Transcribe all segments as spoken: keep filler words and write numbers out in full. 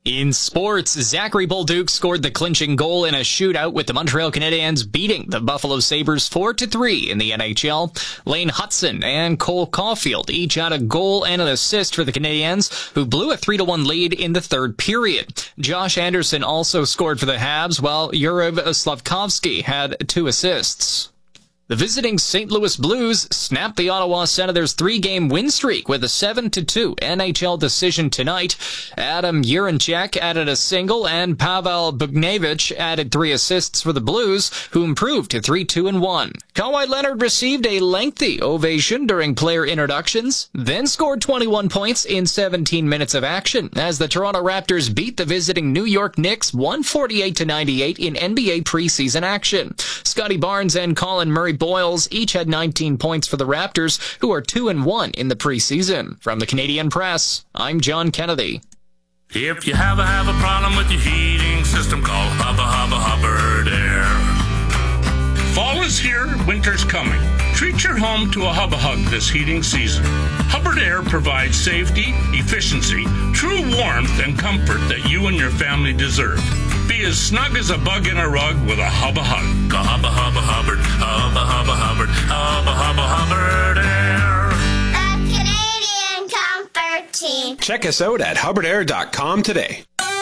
In sports, Zachary Bolduc scored the clinching goal in a shootout with the Montreal Canadiens beating the Buffalo Sabres four to three in the N H L. Lane Hutson and Cole Caulfield each had a goal and an assist for the Canadiens, who blew a three to one lead in the third period. Josh Anderson also scored for the Habs, while Yuriv Slavkovsky had two assists. The visiting Saint Louis Blues snapped the Ottawa Senators' three-game win streak with a seven to two N H L decision tonight. Adam Urinchek added a single, and Pavel Bugnevich added three assists for the Blues, who improved to three two and one. Kawhi Leonard received a lengthy ovation during player introductions, then scored twenty-one points in seventeen minutes of action as the Toronto Raptors beat the visiting New York Knicks one forty-eight to ninety-eight in N B A preseason action. Scotty Barnes and Colin Murray Boyles each had nineteen points for the Raptors, who are two and one in the preseason. From the Canadian Press, I'm John Kennedy. If you have a, have a problem with your heating system, call Hubba Hubba Hubbard Air. Fall is here, winter's coming. Treat your home to a Hubba Hug this heating season. Hubbard Air provides safety, efficiency, true warmth, and comfort that you and your family deserve. Be as snug as a bug in a rug with a Hubba Hug. Go Hubba Hubba Hubbard, Hubba Hubba Hubbard, Hubba Hubba Hubbard Air. The Canadian Comfort Team. Check us out at hubbard air dot com today.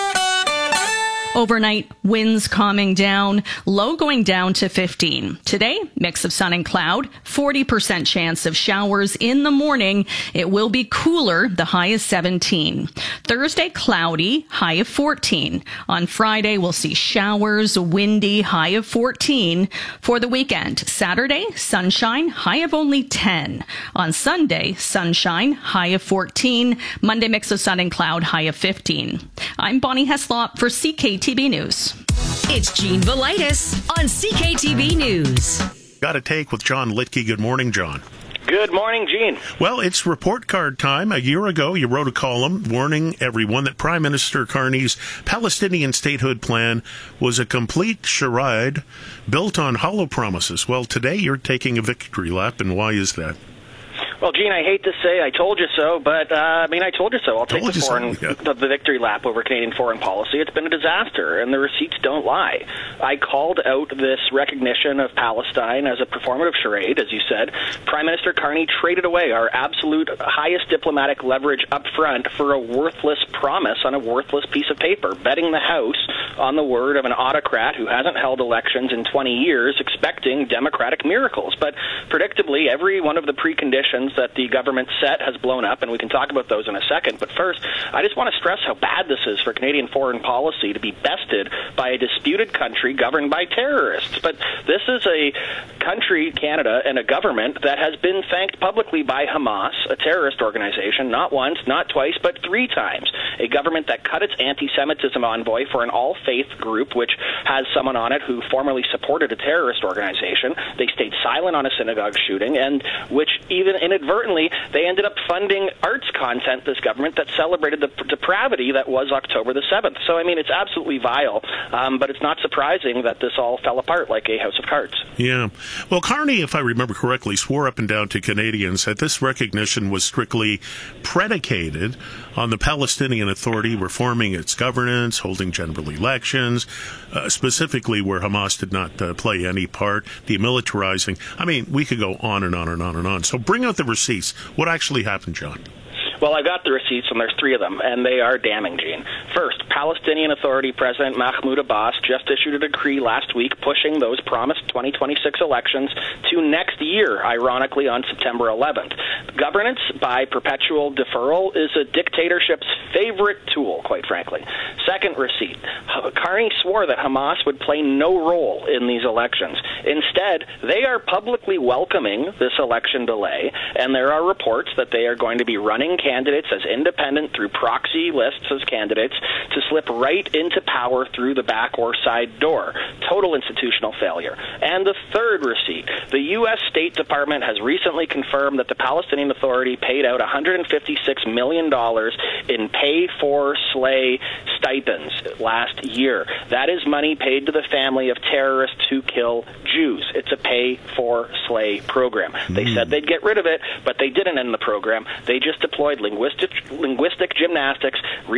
Overnight, winds calming down, low going down to fifteen. Today, mix of sun and cloud, forty percent chance of showers in the morning. It will be cooler, the high is seventeen. Thursday, cloudy, high of fourteen. On Friday, we'll see showers, windy, high of fourteen. For the weekend, Saturday, sunshine, high of only ten. On Sunday, sunshine, high of fourteen. Monday, mix of sun and cloud, high of fifteen. I'm Bonnie Heslop for C K T V News. It's Jean Velitis on C K T V News. Got a take with John Litke. Good morning, John. Good morning, Gene. Well, it's report card time. A year ago, you wrote a column warning everyone that Prime Minister Carney's Palestinian statehood plan was a complete charade built on hollow promises. Well, today you're taking a victory lap, and why is that? Well, Gene, I hate to say I told you so, but, uh, I mean, I told you so. I'll take the foreign, so, yeah. the, the victory lap over Canadian foreign policy. It's been a disaster, and the receipts don't lie. I called out this recognition of Palestine as a performative charade, as you said. Prime Minister Carney traded away our absolute highest diplomatic leverage up front for a worthless promise on a worthless piece of paper, betting the House on the word of an autocrat who hasn't held elections in twenty years, expecting democratic miracles. But predictably, every one of the preconditions that the government set has blown up, and we can talk about those in a second. But first, I just want to stress how bad this is for Canadian foreign policy to be bested by a disputed country governed by terrorists. But this is a country, Canada, and a government that has been thanked publicly by Hamas, a terrorist organization, not once, not twice, but three times. A government that cut its anti-Semitism envoy for an all-faith group, which has someone on it who formerly supported a terrorist organization. They stayed silent on a synagogue shooting, and which even inadvertently, they ended up funding arts content, this government, that celebrated the depravity that was October the seventh. So, I mean, it's absolutely vile, um, but it's not surprising that this all fell apart like a house of cards. Yeah. Well, Carney, if I remember correctly, swore up and down to Canadians that this recognition was strictly predicated on the Palestinian Authority reforming its governance, holding general elections, uh, specifically where Hamas did not uh, play any part, demilitarizing. I mean, we could go on and on and on and on. So bring out the receipts. What actually happened, John? Well, I've got the receipts, and there's three of them, and they are damning, Gene. First, Palestinian Authority President Mahmoud Abbas just issued a decree last week pushing those promised twenty twenty-six elections to next year, ironically on September eleventh. Governance by perpetual deferral is a dictatorship's favorite tool, quite frankly. Second receipt, Carney swore that Hamas would play no role in these elections. Instead, they are publicly welcoming this election delay, and there are reports that they are going to be running candidates as independent through proxy lists as candidates to slip right into power through the back or side door. Total institutional failure. And the third receipt, the U S State Department has recently confirmed that the Palestinian Authority paid out one hundred fifty-six million dollars in pay-for-slay stipends last year. That is money paid to the family of terrorists who kill Jews. It's a pay-for-slay program. They mm. said they'd get rid of it, but they didn't end the program. They just deployed linguistic linguistic gymnastics, rebranded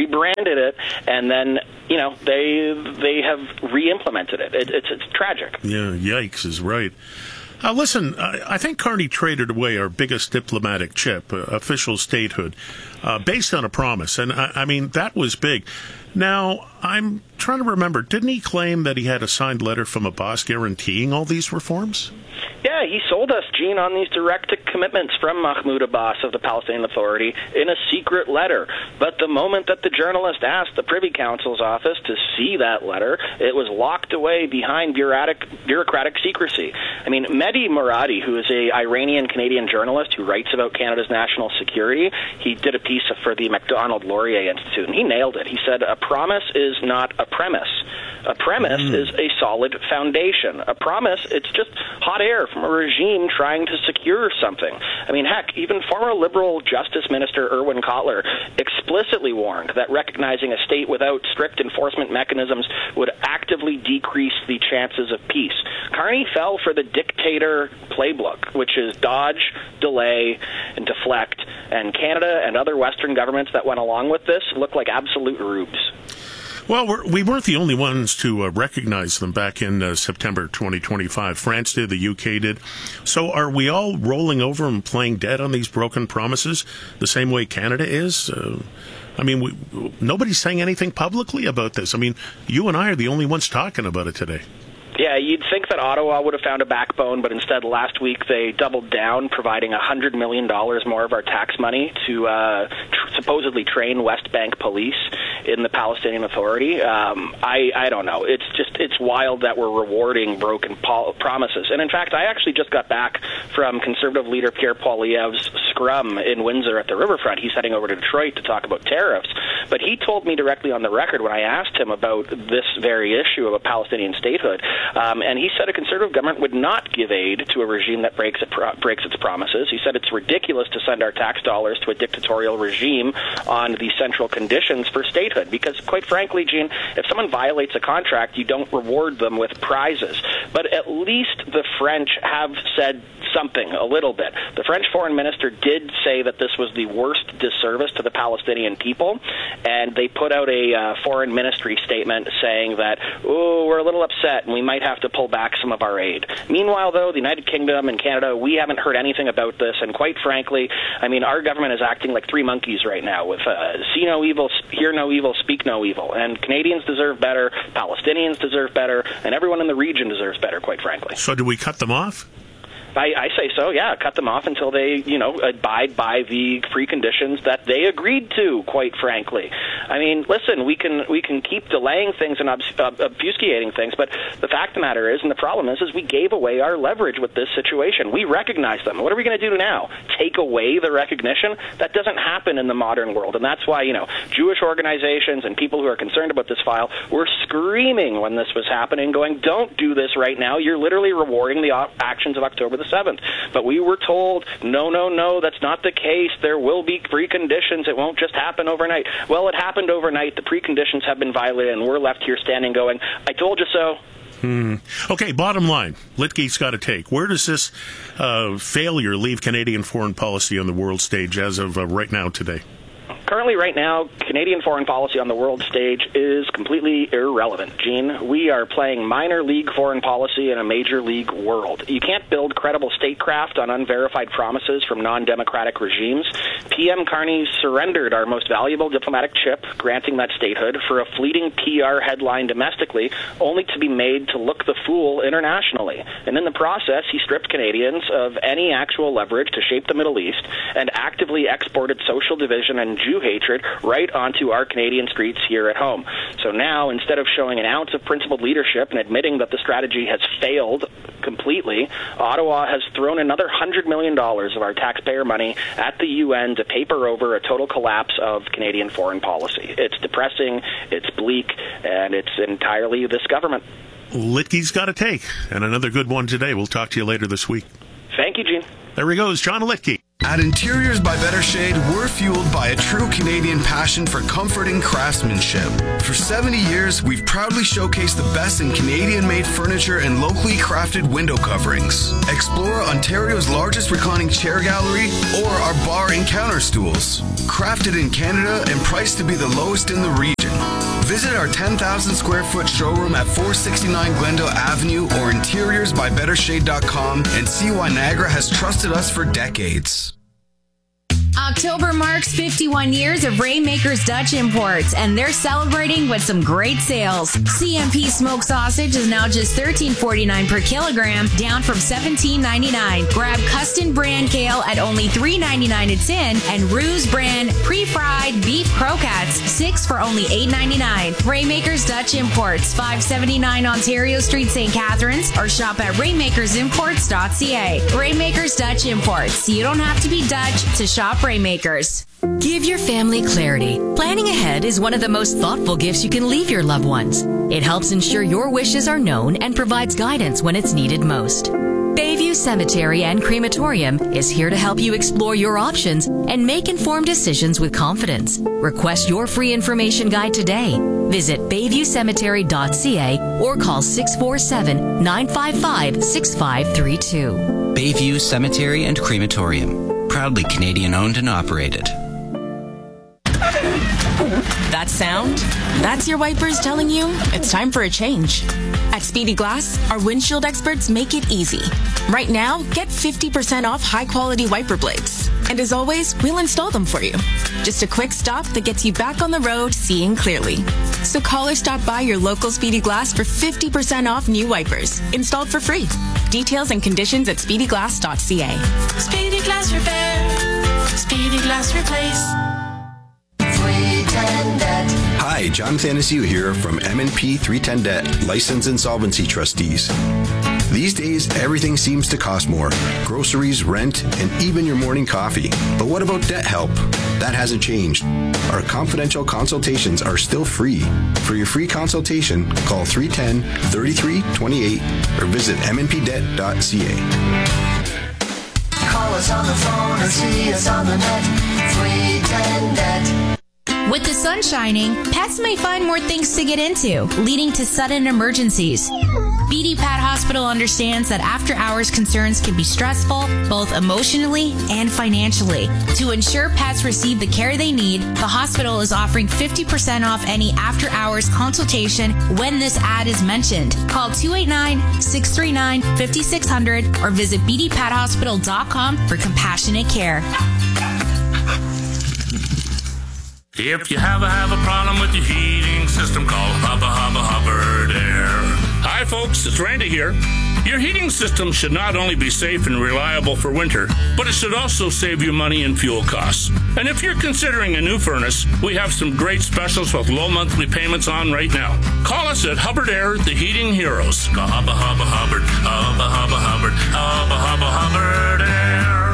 demanded it, and then, you know, they they have re-implemented it. it it's, it's tragic. Yeah, yikes is right. Uh, listen, I, I think Carney traded away our biggest diplomatic chip, uh, official statehood, uh, based on a promise. And, I, I mean, that was big. Now, I'm trying to remember, didn't he claim that he had a signed letter from a boss guaranteeing all these reforms? Yeah, he sold us, Gene, on these direct commitments from Mahmoud Abbas of the Palestinian Authority in a secret letter. But the moment that the journalist asked the Privy Council's office to see that letter, it was locked away behind bureaucratic, bureaucratic secrecy. I mean, Mehdi Moradi, who is a Iranian-Canadian journalist who writes about Canada's national security, he did a piece for the Macdonald Laurier Institute, and he nailed it. He said, a promise is not a premise. A premise mm. is a solid foundation. A promise, it's just hot air from a regime trying to secure something. I mean, heck, even former Liberal Justice Minister Irwin Cotler explicitly warned that recognizing a state without strict enforcement mechanisms would actively decrease the chances of peace. Carney fell for the dictator playbook, which is dodge, delay, and deflect, and Canada and other Western governments that went along with this look like absolute rubes. Well, we're, we weren't the only ones to uh, recognize them back in uh, September twenty twenty-five. France did, the U K did. So are we all rolling over and playing dead on these broken promises the same way Canada is? Uh, I mean, we, nobody's saying anything publicly about this. I mean, you and I are the only ones talking about it today. Yeah, you'd think that Ottawa would have found a backbone, but instead last week they doubled down, providing one hundred million dollars more of our tax money to uh, tr- supposedly train West Bank police in the Palestinian Authority. Um, I, I don't know. It's just, it's wild that we're rewarding broken pol- promises. And in fact, I actually just got back from Conservative leader Pierre Poilievre's scrum in Windsor at the riverfront. He's heading over to Detroit to talk about tariffs. But he told me directly on the record when I asked him about this very issue of a Palestinian statehood, Um, and he said a Conservative government would not give aid to a regime that breaks, it pro- breaks its promises. He said it's ridiculous to send our tax dollars to a dictatorial regime on the central conditions for statehood. Because, quite frankly, Gene, if someone violates a contract, you don't reward them with prizes. But at least the French have said something, a little bit. The French foreign minister did say that this was the worst disservice to the Palestinian people, and they put out a uh, foreign ministry statement saying that, oh, we're a little upset and we might have to pull back some of our aid. Meanwhile, though, the United Kingdom and Canada, we haven't heard anything about this, and quite frankly, I mean, our government is acting like three monkeys right now with uh, see no evil, hear no evil, speak no evil, and Canadians deserve better, Palestinians deserve better, and everyone in the region deserves better, quite frankly. So do we cut them off? I, I say so, yeah. Cut them off until they, you know, abide by the preconditions that they agreed to, quite frankly. I mean, listen, we can we can keep delaying things and obs- uh, obfuscating things, but the fact of the matter is, and the problem is, is we gave away our leverage with this situation. We recognize them. What are we going to do now? Take away the recognition? That doesn't happen in the modern world, and that's why, you know, Jewish organizations and people who are concerned about this file were screaming when this was happening, going, don't do this right now. You're literally rewarding the op- actions of October the seventh. But we were told, no, no, no, that's not the case. There will be preconditions. It won't just happen overnight. Well, it happened overnight. The preconditions have been violated, and we're left here standing going, I told you so. Hmm. Okay, bottom line, Litke's got to take. Where does this uh, failure leave Canadian foreign policy on the world stage as of uh, right now today? Currently, right now, Canadian foreign policy on the world stage is completely irrelevant, Gene. We are playing minor league foreign policy in a major league world. You can't build credible statecraft on unverified promises from non-democratic regimes. P M Carney surrendered our most valuable diplomatic chip, granting that statehood, for a fleeting P R headline domestically, only to be made to look the fool internationally. And in the process, he stripped Canadians of any actual leverage to shape the Middle East and actively exported social division and Jew hatred right onto our Canadian streets here at home. So now, instead of showing an ounce of principled leadership and admitting that the strategy has failed completely, Ottawa has thrown another one hundred million dollars of our taxpayer money at the U N to paper over a total collapse of Canadian foreign policy. It's depressing, it's bleak, and it's entirely this government. Litke's got to take, and another good one today. We'll talk to you later this week. Thank you, Gene. There he goes, John Litke. At Interiors by Better Shade, we're fueled by a true Canadian passion for comfort and craftsmanship. For seventy years, we've proudly showcased the best in Canadian-made furniture and locally crafted window coverings. Explore Ontario's largest reclining chair gallery or our bar and counter stools. Crafted in Canada and priced to be the lowest in the region. Visit our ten thousand square foot showroom at four sixty-nine Glendale Avenue or interiors by better shade dot com and see why Niagara has trusted us for decades. October marks fifty-one years of Rainmakers Dutch Imports, and they're celebrating with some great sales. C M P smoked sausage is now just thirteen forty-nine per kilogram, down from seventeen ninety-nine. Grab Custom brand kale at only three ninety-nine a tin, and Ruse brand pre-fried beef croquettes, six for only eight ninety-nine. Rainmakers Dutch Imports, five seventy-nine Ontario Street, Saint Catharines, or shop at rainmakers imports dot c a. Rainmakers Dutch Imports. You don't have to be Dutch to shop Rainmakers. Give your family clarity. Planning ahead is one of the most thoughtful gifts you can leave your loved ones. It helps ensure your wishes are known and provides guidance when it's needed most. Bayview Cemetery and Crematorium is here to help you explore your options and make informed decisions with confidence. Request your free information guide today. Visit bayview cemetery dot c a or call six four seven, nine five five, six five three two. Bayview Cemetery and Crematorium. Proudly Canadian-owned and operated. That sound? That's your wipers telling you it's time for a change. At Speedy Glass, our windshield experts make it easy. Right now, get fifty percent off high-quality wiper blades. And as always, we'll install them for you. Just a quick stop that gets you back on the road seeing clearly. So call or stop by your local Speedy Glass for fifty percent off new wipers, installed for free. Details and conditions at speedy glass dot c a. Speedy Glass Repair. Speedy Glass Replace. Hi, Jonathan Asiu here from M and P three ten Debt, Licensed Insolvency Trustees. These days, everything seems to cost more. Groceries, rent, and even your morning coffee. But what about debt help? That hasn't changed. Our confidential consultations are still free. For your free consultation, call three one zero, three three two eight or visit m n p debt dot c a. Call us on the phone or see us on the net. three ten debt. With the sun shining, pets may find more things to get into, leading to sudden emergencies. B D Pet Hospital understands that after-hours concerns can be stressful, both emotionally and financially. To ensure pets receive the care they need, the hospital is offering fifty percent off any after-hours consultation when this ad is mentioned. Call two eight nine, six three nine, five six zero zero or visit b d pet hospital dot com for compassionate care. If you have a, have a problem with your heating system, call Hubba Hubba Hubbard Air. Hi folks, it's Randy here. Your heating system should not only be safe and reliable for winter, but it should also save you money and fuel costs. And if you're considering a new furnace, we have some great specials with low monthly payments on right now. Call us at Hubbard Air, the Heating Heroes. Call Hubba Hubba Hubbard, Hubba Hubba Hubbard, Hubba Hubba Hubbard Air.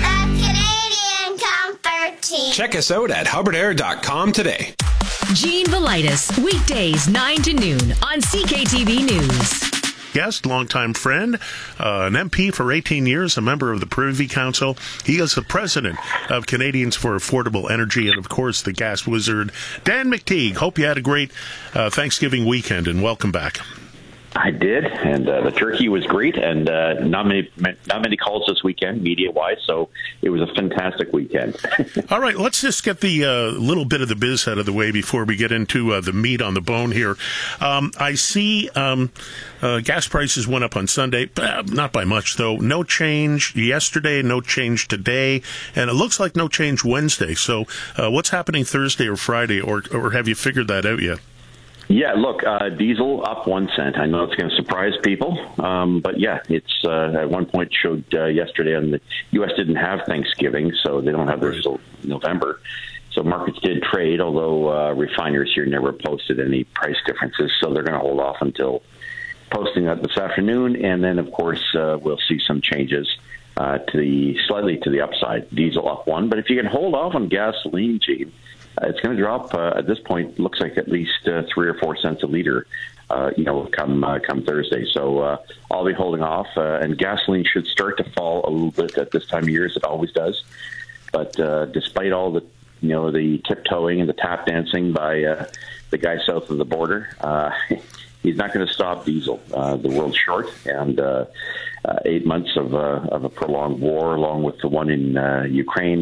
Check us out at hubbard air dot com today. Gene Velitis, weekdays nine to noon on C K T V News. Guest, longtime friend, uh, an M P for eighteen years, a member of the Privy Council. He is the president of Canadians for Affordable Energy and, of course, the gas wizard, Dan McTeague. Hope you had a great uh, Thanksgiving weekend, and welcome back. I did, and uh, the turkey was great, and uh, not many not many calls this weekend, media-wise, so it was a fantastic weekend. All right, let's just get the uh, little bit of the biz out of the way before we get into uh, the meat on the bone here. Um, I see um, uh, gas prices went up on Sunday, uh, not by much, though. No change yesterday, no change today, and it looks like no change Wednesday. So uh, what's happening Thursday or Friday, or, or have you figured that out yet? Yeah, look, uh, diesel up one cent. I know it's going to surprise people, um, but yeah, it's uh, at one point showed uh, yesterday on the U S didn't have Thanksgiving, so they don't have theirs till November. So markets did trade, although uh, refiners here never posted any price differences, so they're going to hold off until posting that this afternoon, and then of course uh, we'll see some changes uh, to the slightly to the upside. Diesel up one, but if you can hold off on gasoline, Gene, Uh, it's going to drop uh, at this point. Looks like at least uh, three or four cents a liter. Uh, you know, come uh, come Thursday. So uh, I'll be holding off, uh, and gasoline should start to fall a little bit at this time of year, as it always does. But uh, despite all the you know the tiptoeing and the tap dancing by uh, the guy south of the border, uh, he's not going to stop diesel. Uh, the world's short, and uh, uh, eight months of, uh, of a prolonged war, along with the one in uh, Ukraine,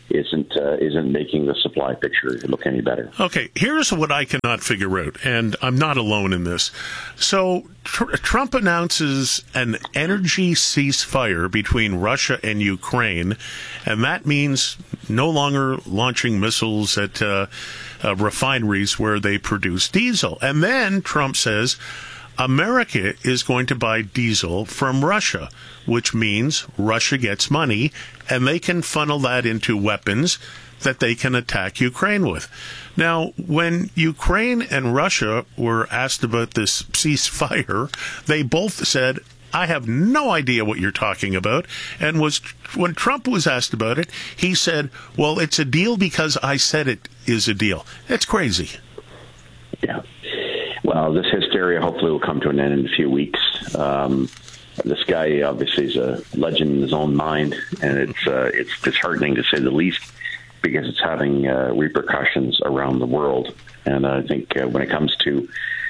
isn't uh, isn't making the supply picture look any better. Okay, here's what I cannot figure out, and I'm not alone in this. So tr- Trump announces an energy ceasefire between Russia and Ukraine, and that means no longer launching missiles at uh, uh, refineries where they produce diesel. And then Trump says America is going to buy diesel from Russia, which means Russia gets money, and they can funnel that into weapons that they can attack Ukraine with. Now, when Ukraine and Russia were asked about this ceasefire, they both said, I have no idea what you're talking about. And was when Trump was asked about it, he said, well, it's a deal because I said it is a deal. That's crazy. Yeah. Well, this hysteria hopefully will come to an end in a few weeks. Um, this guy obviously is a legend in his own mind, and it's uh, it's disheartening to say the least, because it's having uh, repercussions around the world. And I think uh, when it comes to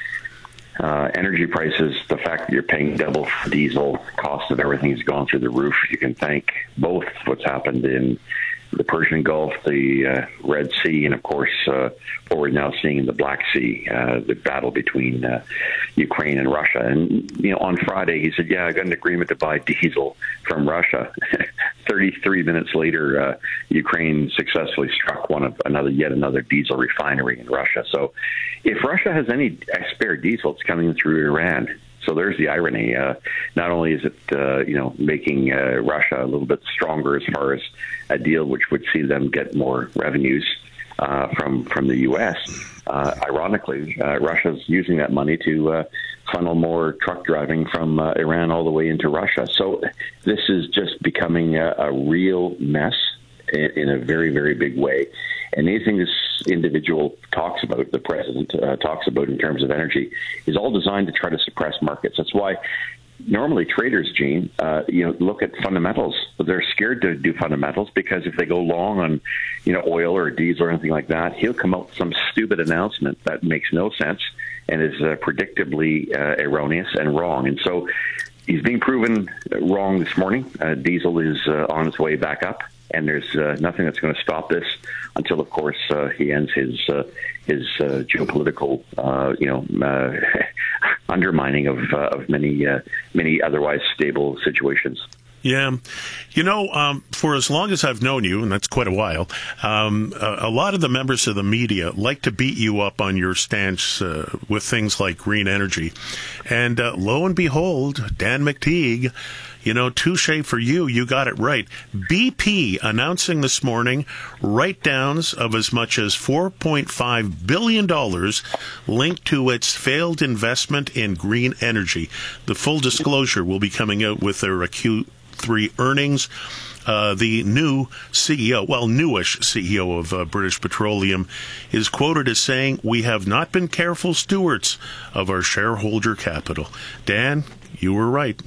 uh, energy prices, the fact that you're paying double for diesel, cost of everything has gone through the roof. You can thank both what's happened in the Persian Gulf, the uh, Red Sea, and of course, uh, what we're now seeing in the Black Sea, uh, the battle between uh, Ukraine and Russia. And, you know, on Friday, he said, yeah, I got an agreement to buy diesel from Russia. thirty-three minutes later, uh, Ukraine successfully struck one of another, yet another diesel refinery in Russia. So if Russia has any spare diesel, it's coming through Iran. So there's the irony. Uh, not only is it, uh, you know, making uh, Russia a little bit stronger as far as a deal which would see them get more revenues uh, from from the U S. Uh, ironically, uh, Russia's using that money to uh, funnel more truck driving from uh, Iran all the way into Russia. So this is just becoming a, a real mess in, in a very, very big way. And anything this individual talks about, the president uh, talks about in terms of energy, is all designed to try to suppress markets. That's why normally traders, Gene, uh, you know, look at fundamentals. But they're scared to do fundamentals because if they go long on, you know, oil or diesel or anything like that, he'll come out with some stupid announcement that makes no sense and is uh, predictably uh, erroneous and wrong. And so he's being proven wrong this morning. Uh, diesel is uh, on its way back up. And there's uh, nothing that's going to stop this until, of course, uh, he ends his uh, his uh, geopolitical, uh, you know, uh, undermining of uh, of many uh, many otherwise stable situations. Yeah. You know, um, for as long as I've known you, and that's quite a while, um, a, a lot of the members of the media like to beat you up on your stance uh, with things like green energy. And uh, lo and behold, Dan McTeague, you know, touche for you, you got it right. B P announcing this morning write-downs of as much as four point five billion dollars linked to its failed investment in green energy. The full disclosure will be coming out with their Q three earnings. Uh, the new C E O, well, newish C E O of uh, British Petroleum, is quoted as saying, "We have not been careful stewards of our shareholder capital." Dan, you were right.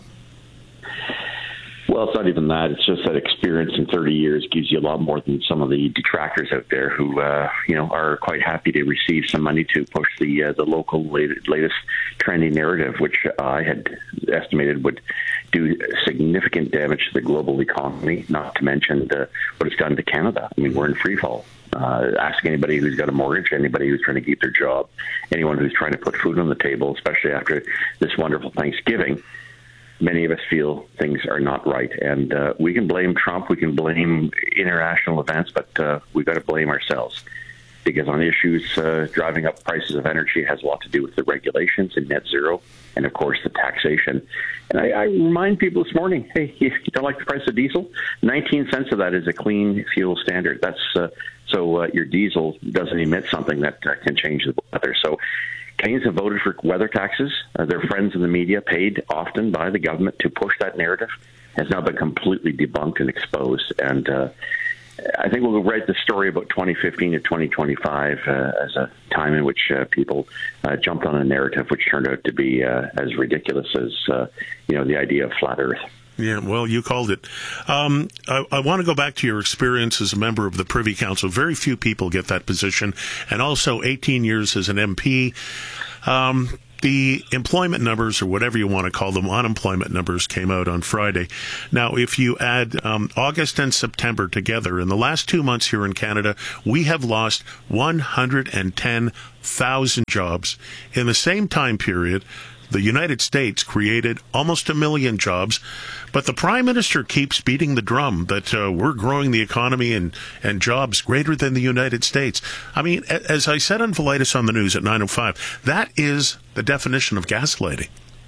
Well, it's not even that. It's just that experience in thirty years gives you a lot more than some of the detractors out there who, uh, you know, are quite happy to receive some money to push the uh, the local latest, latest trendy narrative, which I had estimated would do significant damage to the global economy, not to mention the, what it's done to Canada. I mean, we're in free fall. Uh, ask anybody who's got a mortgage, anybody who's trying to keep their job, anyone who's trying to put food on the table, especially after this wonderful Thanksgiving. Many of us feel things are not right. And uh, we can blame Trump, we can blame international events, but uh, we've got to blame ourselves. Because on issues uh, driving up prices of energy, it has a lot to do with the regulations and net zero, and of course the taxation. And I, I remind people this morning, hey, you don't like the price of diesel? nineteen cents of that is a clean fuel standard. That's uh, so uh, your diesel doesn't emit something that uh, can change the weather. So Canadians have voted for weather taxes. Uh, their friends in the media, paid often by the government to push that narrative, has now been completely debunked and exposed. And uh, I think we'll write the story about twenty fifteen to twenty twenty-five uh, as a time in which uh, people uh, jumped on a narrative which turned out to be uh, as ridiculous as uh, you know the idea of flat Earth. Yeah, well, you called it. Um, I, I want to go back to your experience as a member of the Privy Council. Very few people get that position, and also eighteen years as an M P. Um, the employment numbers, or whatever you want to call them, unemployment numbers, came out on Friday. Now, if you add um, August and September together, in the last two months here in Canada, we have lost one hundred ten thousand jobs. In the same time period, the United States created almost a million jobs, but the Prime Minister keeps beating the drum that uh, we're growing the economy and, and jobs greater than the United States. I mean, as I said on Velitis on the News at nine oh five, that is the definition of gaslighting.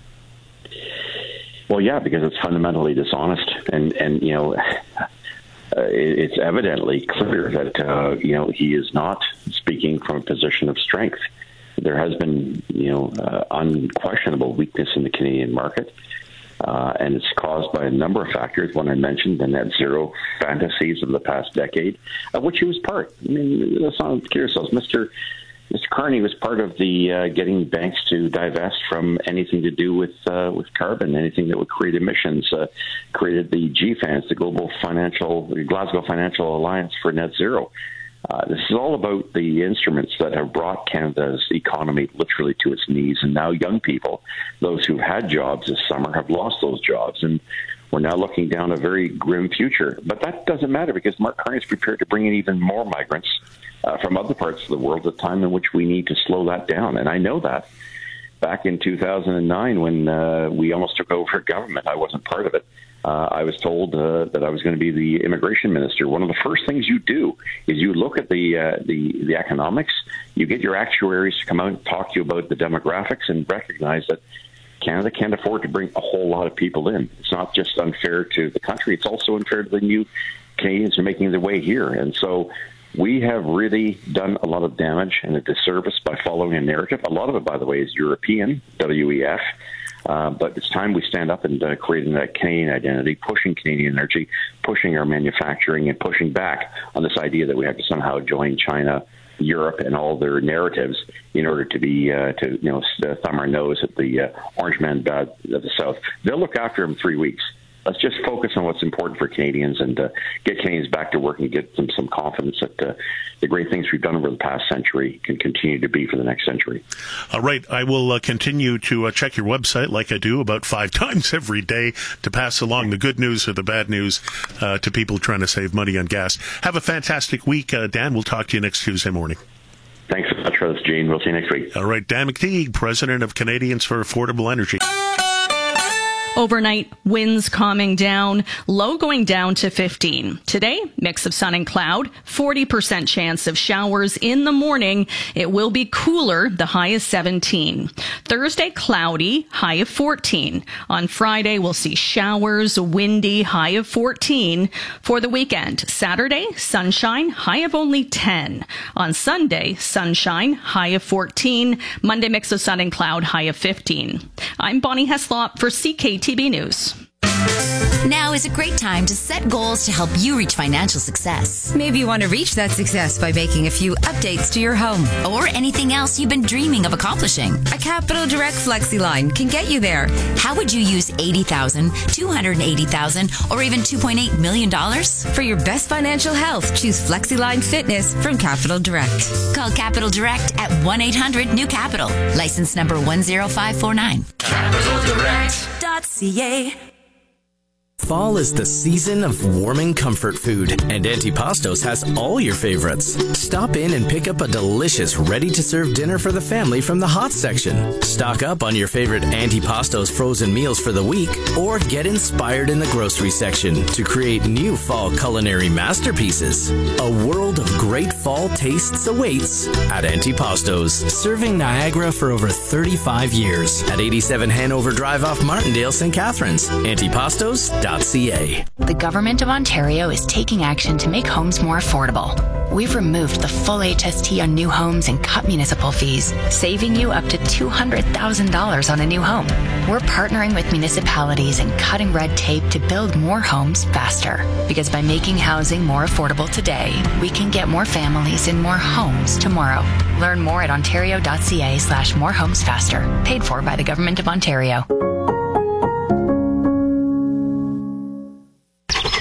Well, yeah, because it's fundamentally dishonest, and, and you know, uh, it's evidently clear that, uh, you know, he is not speaking from a position of strength. There has been, you know, uh, unquestionable weakness in the Canadian market, uh, and it's caused by a number of factors. One I mentioned, the net zero fantasies of the past decade, of which he was part. I mean, let's not kid ourselves. Mister Mister Carney was part of the uh, getting banks to divest from anything to do with uh, with carbon, anything that would create emissions. Uh, created the G FANZ, the Global Financial, the Glasgow Financial Alliance for Net Zero. Uh, this is all about the instruments that have brought Canada's economy literally to its knees. And now young people, those who've had jobs this summer, have lost those jobs. And we're now looking down a very grim future. But that doesn't matter, because Mark Carney is prepared to bring in even more migrants uh, from other parts of the world at a time in which we need to slow that down. And I know that. Back in two thousand nine, when uh, we almost took over government, I wasn't part of it. Uh, I was told uh, that I was going to be the immigration minister. One of the first things you do is you look at the, uh, the the economics. You get your actuaries to come out and talk to you about the demographics and recognize that Canada can't afford to bring a whole lot of people in. It's not just unfair to the country. It's also unfair to the new Canadians who are making their way here. And so we have really done a lot of damage and a disservice by following a narrative. A lot of it, by the way, is European, W E F. Uh, but it's time we stand up and uh, creating that Canadian identity, pushing Canadian energy, pushing our manufacturing, and pushing back on this idea that we have to somehow join China, Europe, and all their narratives in order to be uh, to you know thumb our nose at the uh, orange man bad of the South. They'll look after him in three weeks. Let's just focus on what's important for Canadians and uh, get Canadians back to work and get them some confidence that uh, the great things we've done over the past century can continue to be for the next century. All right. I will uh, continue to uh, check your website like I do about five times every day to pass along the good news or the bad news uh, to people trying to save money on gas. Have a fantastic week, uh, Dan. We'll talk to you next Tuesday morning. Thanks so much for this, Gene. We'll see you next week. All right. Dan McTeague, President of Canadians for Affordable Energy. Overnight, winds calming down, low going down to fifteen. Today, mix of sun and cloud, forty percent chance of showers in the morning. It will be cooler, the high is seventeen. Thursday, cloudy, high of fourteen. On Friday, we'll see showers, windy, high of fourteen. For the weekend, Saturday, sunshine, high of only ten. On Sunday, sunshine, high of fourteen. Monday, mix of sun and cloud, high of fifteen. I'm Bonnie Heslop for C K T V News. Now is a great time to set goals to help you reach financial success. Maybe you want to reach that success by making a few updates to your home. Or anything else you've been dreaming of accomplishing. A Capital Direct FlexiLine can get you there. How would you use eighty thousand dollars, two hundred eighty thousand dollars, or even two point eight million dollars? For your best financial health, choose FlexiLine Fitness from Capital Direct. Call Capital Direct at one eight hundred new capital. License number one zero five four nine. Capital Direct dot C A. Fall is the season of warming comfort food, and Antipastos has all your favorites. Stop in and pick up a delicious, ready-to-serve dinner for the family from the hot section. Stock up on your favorite Antipastos frozen meals for the week, or get inspired in the grocery section to create new fall culinary masterpieces. A world of great fall tastes awaits at Antipastos, serving Niagara for over thirty-five years at eighty-seven Hanover Drive off Martindale, Saint Catharines. Antipastos dot C A. The Government of Ontario is taking action to make homes more affordable. We've removed the full H S T on new homes and cut municipal fees, saving you up to two hundred thousand dollars on a new home. We're partnering with municipalities and cutting red tape to build more homes faster. Because by making housing more affordable today, we can get more families in more homes tomorrow. Learn more at ontario dot C A slash more homes faster. Paid for by the Government of Ontario.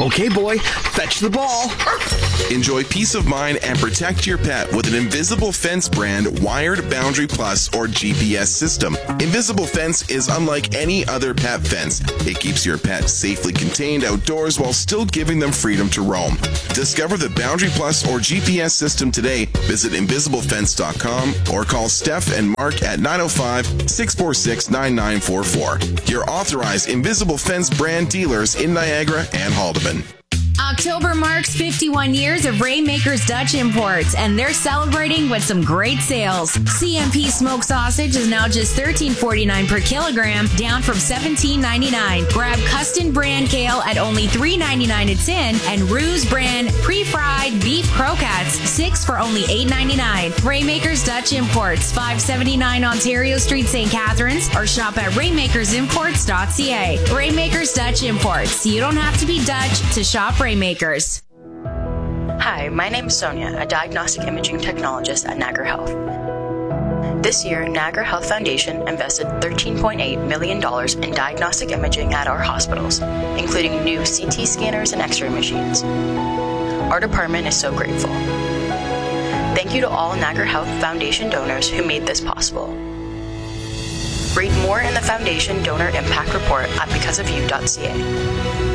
Okay, boy, fetch the ball. Enjoy peace of mind and protect your pet with an Invisible Fence brand Wired Boundary Plus or G P S system. Invisible Fence is unlike any other pet fence. It keeps your pet safely contained outdoors while still giving them freedom to roam. Discover the Boundary Plus or G P S system today. Visit invisible fence dot com or call Steph and Mark at nine oh five, six four six, nine nine four four. Your authorized Invisible Fence brand dealers in Niagara and Haldeman. October marks fifty-one years of Rainmakers Dutch Imports, and they're celebrating with some great sales. C M P smoked sausage is now just thirteen forty-nine per kilogram, down from seventeen ninety-nine. Grab Custom brand kale at only three ninety-nine a tin, and Ruse brand pre-fried beef croquettes, six for only eight ninety-nine. Rainmakers Dutch Imports, five seventy-nine Ontario Street, Saint Catharines, or shop at rainmakers imports dot c a. Rainmakers Dutch Imports. You don't have to be Dutch to shop Rainmakers. Hi, my name is Sonia, a diagnostic imaging technologist at Niagara Health. This year, Niagara Health Foundation invested thirteen point eight million dollars in diagnostic imaging at our hospitals, including new C T scanners and X-ray machines. Our department is so grateful. Thank you to all Niagara Health Foundation donors who made this possible. Read more in the Foundation Donor Impact Report at because of you dot c a.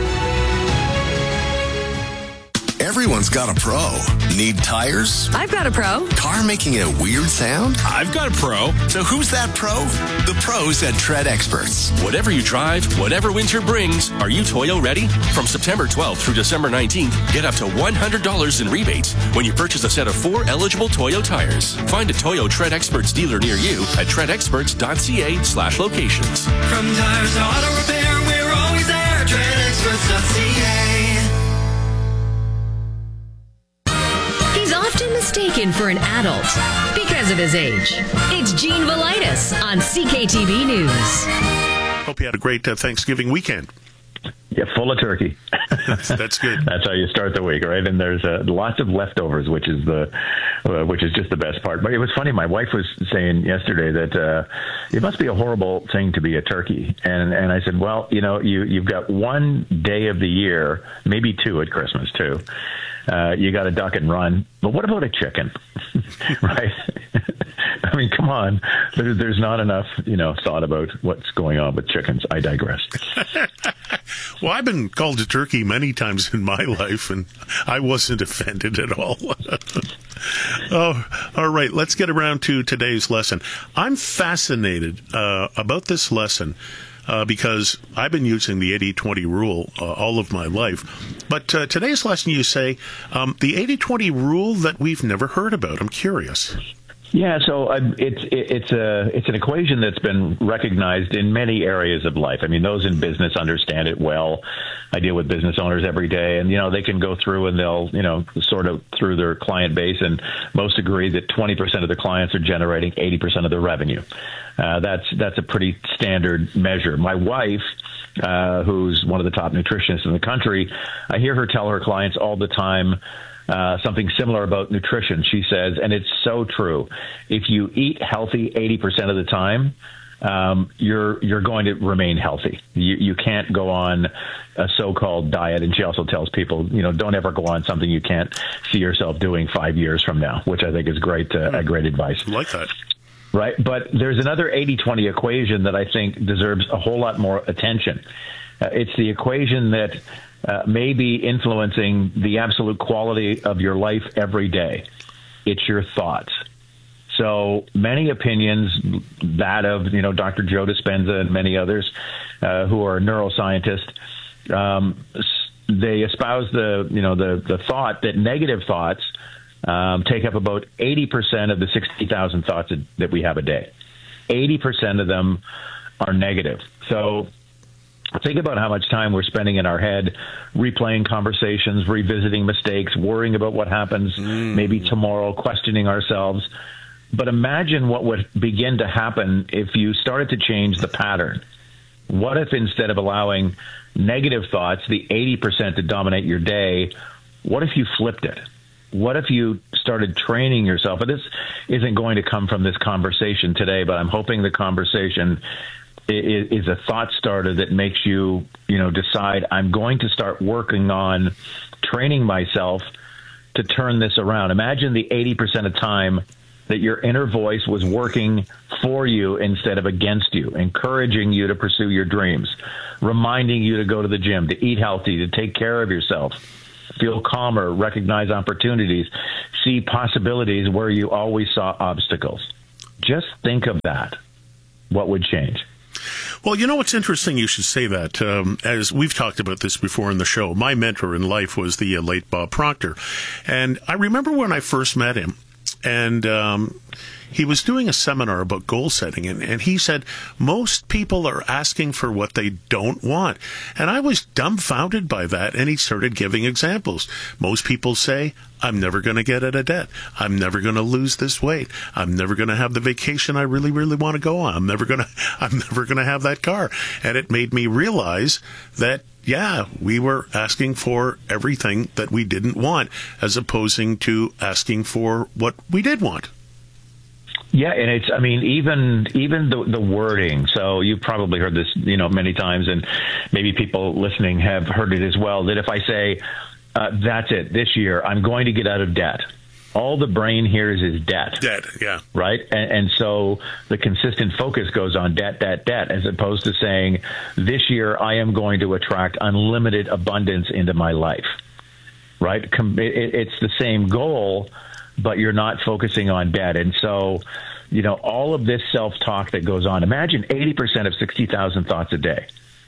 Everyone's got a pro. Need tires? I've got a pro. Car making a weird sound? I've got a pro. So who's that pro? The pros at Tread Experts. Whatever you drive, whatever winter brings, are you Toyo ready? From September twelfth through December nineteenth, get up to one hundred dollars in rebates when you purchase a set of four eligible Toyo tires. Find a Toyo Tread Experts dealer near you at tread experts dot c a slash locations. From tires to auto repair, we're always there. tread experts dot c a. He's often mistaken for an adult because of his age. It's Gene Velitis on C K T V News. Hope you had a great uh, Thanksgiving weekend. Yeah, full of turkey. That's, that's good. That's how you start the week, right? And there's uh, lots of leftovers, which is the, uh, which is just the best part. But it was funny. My wife was saying yesterday that uh, it must be a horrible thing to be a turkey, and and I said, well, you know, you you've got one day of the year, maybe two at Christmas too. Uh, you got to duck and run. But what about a chicken? Right? I mean, come on. There, there's not enough, you know, thought about what's going on with chickens. I digress. Well, I've been called a turkey many times in my life, and I wasn't offended at all. Oh, all right. Let's get around to today's lesson. I'm fascinated uh, about this lesson. Uh, because I've been using the eighty twenty rule uh, all of my life. But uh, today's lesson, you say, um, the eighty twenty rule that we've never heard about. I'm curious. Yeah, so uh, it's it's a it's an equation that's been recognized in many areas of life. I mean, those in business understand it well. I deal with business owners every day, and you know they can go through and they'll you know sort of through their client base, and most agree that twenty percent of the clients are generating eighty percent of their revenue. Uh, that's that's a pretty standard measure. My wife, uh, who's one of the top nutritionists in the country, I hear her tell her clients all the time. Uh, something similar about nutrition. She says, and it's so true, if you eat healthy eighty percent of the time, um, you're you're going to remain healthy. You, you can't go on a so-called diet. And she also tells people, you know, don't ever go on something you can't see yourself doing five years from now, which I think is great, uh, mm. great advice. I like that. Right. But there's another eighty twenty equation that I think deserves a whole lot more attention. Uh, it's the equation that Uh, may be influencing the absolute quality of your life every day. It's your thoughts. So many opinions, that of, you know, Doctor Joe Dispenza and many others uh, who are neuroscientists, um, they espouse the, you know, the, the thought that negative thoughts um, take up about eighty percent of the sixty thousand thoughts that we have a day. eighty percent of them are negative. So think about how much time we're spending in our head replaying conversations, revisiting mistakes, worrying about what happens mm. maybe tomorrow, questioning ourselves. But imagine what would begin to happen if you started to change the pattern. What if instead of allowing negative thoughts, the eighty percent to dominate your day, what if you flipped it? What if you started training yourself? And this isn't going to come from this conversation today, but I'm hoping the conversation is, is a thought starter that makes you, you know, decide I'm going to start working on training myself to turn this around. Imagine the eighty percent of time that your inner voice was working for you instead of against you, encouraging you to pursue your dreams, reminding you to go to the gym, to eat healthy, to take care of yourself, feel calmer, recognize opportunities, see possibilities where you always saw obstacles. Just think of that. What would change? Well, you know, what's interesting you should say that. Um, as we've talked about this before in the show, my mentor in life was the uh, late Bob Proctor. And I remember when I first met him, and um, he was doing a seminar about goal setting, and, and he said, most people are asking for what they don't want. And I was dumbfounded by that, and he started giving examples. Most people say, I'm never going to get out of debt. I'm never going to lose this weight. I'm never going to have the vacation I really, really want to go on. I'm never going to, I'm never going to have that car. And it made me realize that, yeah, we were asking for everything that we didn't want, as opposing to asking for what we did want. Yeah, and it's, I mean, even even the the wording. So you've probably heard this, you know, many times, and maybe people listening have heard it as well, that if I say, uh, that's it, this year, I'm going to get out of debt, all the brain hears is debt. Debt, yeah. Right? And, and so the consistent focus goes on debt, debt, debt, as opposed to saying, this year I am going to attract unlimited abundance into my life. Right? It's the same goal, but you're not focusing on debt. And so, you know, all of this self-talk that goes on, imagine eighty percent of sixty thousand thoughts a day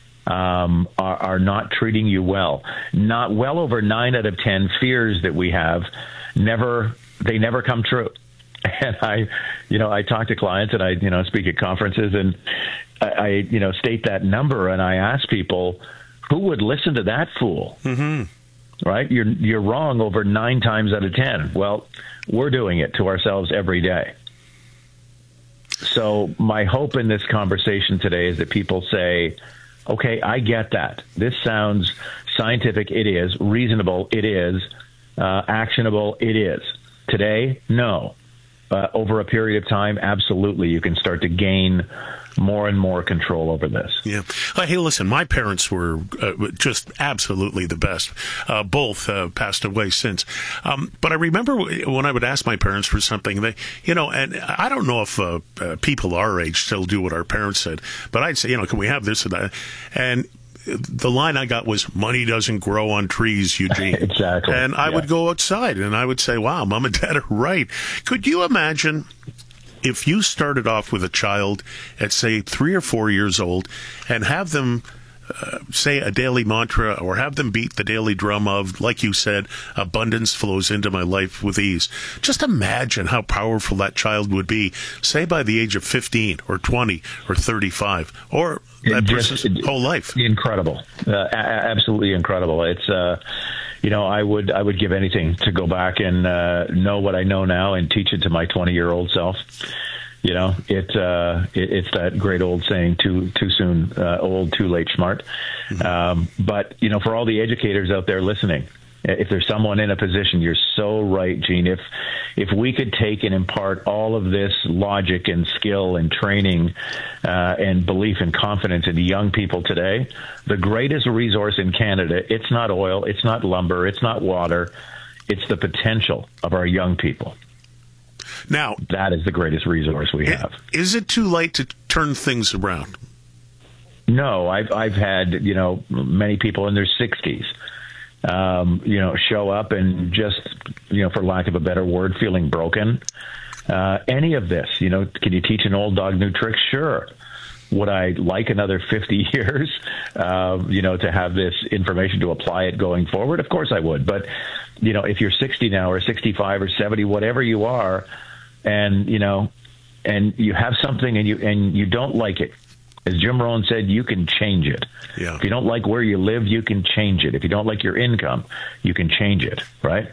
um, are, are not treating you well. Not well over nine out of ten fears that we have, never, they never come true. And I, you know, I talk to clients and I, you know, speak at conferences, and I, I you know, state that number, and I ask people, who would listen to that fool? Mm-hmm. Right? You're you're wrong over nine times out of ten. Well, we're doing it to ourselves every day. So my hope in this conversation today is that people say, okay, I get that. This sounds scientific. It is. Reasonable. It is. Uh, actionable. It is. Today, no. Uh, over a period of time, absolutely, you can start to gain more and more control over this. Yeah. Uh, hey, listen, my parents were uh, just absolutely the best. Uh, both uh, passed away since. Um, but I remember when I would ask my parents for something, they, you know, and I don't know if uh, uh, people our age still do what our parents said, but I'd say, you know, can we have this and that? And the line I got was, money doesn't grow on trees, Eugene. Exactly. And I yeah. would go outside and I would say, wow, mom and dad are right. Could you imagine if you started off with a child at, say, three or four years old and have them uh, say a daily mantra, or have them beat the daily drum of, like you said, abundance flows into my life with ease? Just imagine how powerful that child would be, say, by the age of fifteen or twenty or thirty-five, or that Just, person's whole life. Incredible. Uh, a- absolutely incredible. It's, uh, you know, I would I would give anything to go back and uh, know what I know now and teach it to my twenty-year-old self. You know, it, uh, it it's that great old saying, too too soon, uh, old, too late, smart. Mm-hmm. Um, but, you know, for all the educators out there listening, if there's someone in a position, you're so right, Gene. If if we could take and impart all of this logic and skill and training uh, and belief and confidence into young people today, the greatest resource in Canada, it's not oil, it's not lumber, it's not water, it's the potential of our young people. Now, that is the greatest resource we have. Is it too late to turn things around? No, I've I've had, you know, many people in their sixties, um, you know, show up and just, you know, for lack of a better word, feeling broken. Uh, any of this, you know, can you teach an old dog new tricks? Sure. Would I like another fifty years, uh, you know, to have this information to apply it going forward? Of course I would. But, you know, if you're sixty now or sixty-five or seventy, whatever you are, and, you know, and you have something and you and you don't like it, as Jim Rohn said, you can change it. Yeah. If you don't like where you live, you can change it. If you don't like your income, you can change it, right?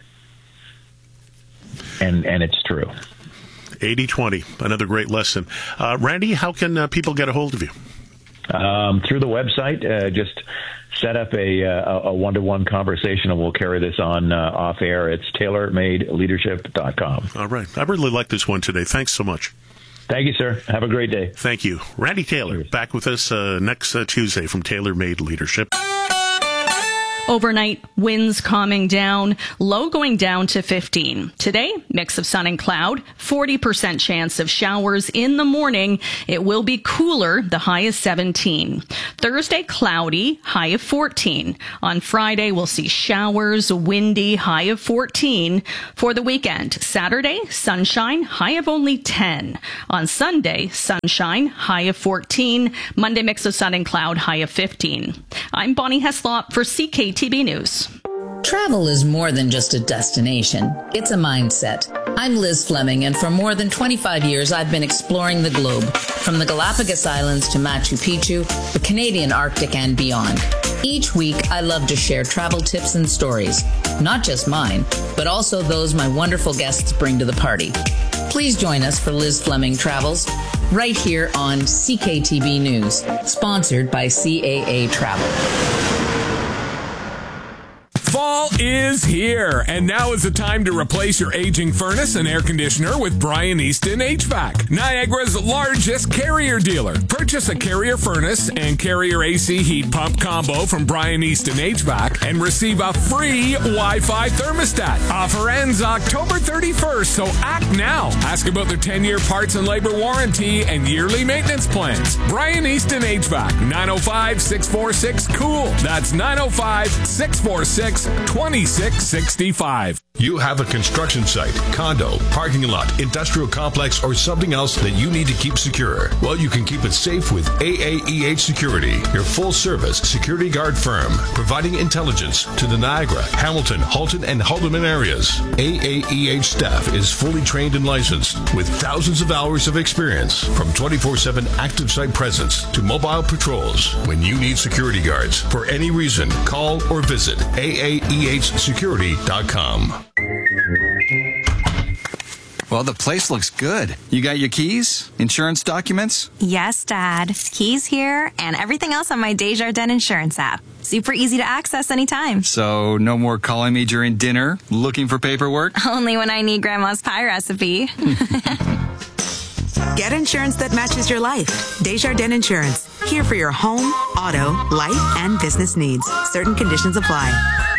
And and it's true. eighty twenty, another great lesson. Uh, Randy, how can uh, people get a hold of you? Um, through the website, uh, just set up a, uh, a one-to-one conversation, and we'll carry this on uh, off air. It's tailor made leadership dot com. All right. I really like this one today. Thanks so much. Thank you, sir. Have a great day. Thank you. Randy Taylor, back with us uh, next uh, Tuesday from Taylor Made Leadership. Overnight, winds calming down, low going down to fifteen. Today, mix of sun and cloud, forty percent chance of showers in the morning. It will be cooler, the high is seventeen. Thursday, cloudy, high of fourteen. On Friday, we'll see showers, windy, high of fourteen. For the weekend, Saturday, sunshine, high of only ten. On Sunday, sunshine, high of fourteen. Monday, mix of sun and cloud, high of fifteen. I'm Bonnie Heslop for C K T V News. Travel is more than just a destination. It's a mindset. I'm Liz Fleming, and for more than twenty-five years, I've been exploring the globe, from the Galapagos Islands to Machu Picchu, the Canadian Arctic, and beyond. Each week, I love to share travel tips and stories, not just mine, but also those my wonderful guests bring to the party. Please join us for Liz Fleming Travels, right here on C K T V News, sponsored by C A A Travel. Fall is here, and now is the time to replace your aging furnace and air conditioner with Brian Easton H V A C, Niagara's largest Carrier dealer. Purchase a Carrier furnace and Carrier A C heat pump combo from Brian Easton H V A C and receive a free Wi-Fi thermostat. Offer ends October thirty-first, so act now. Ask about their ten-year parts and labor warranty and yearly maintenance plans. Brian Easton H V A C, nine oh five, six four six, COOL. That's nine oh five, six four six, twenty-six sixty-five. You have a construction site, condo, parking lot, industrial complex, or something else that you need to keep secure. Well, you can keep it safe with A A E H Security, your full-service security guard firm, providing intelligence to the Niagara, Hamilton, Halton, and Haldeman areas. A A E H staff is fully trained and licensed with thousands of hours of experience, from twenty-four seven active site presence to mobile patrols. When you need security guards for any reason, call or visit A A E H security dot com. Well, the place looks good. You got your keys? Insurance documents? Yes, Dad. Keys here and everything else on my Desjardins Insurance app. Super easy to access anytime. So, no more calling me during dinner, looking for paperwork? Only when I need Grandma's pie recipe. Get insurance that matches your life. Desjardins Insurance. Here for your home, auto, life, and business needs. Certain conditions apply.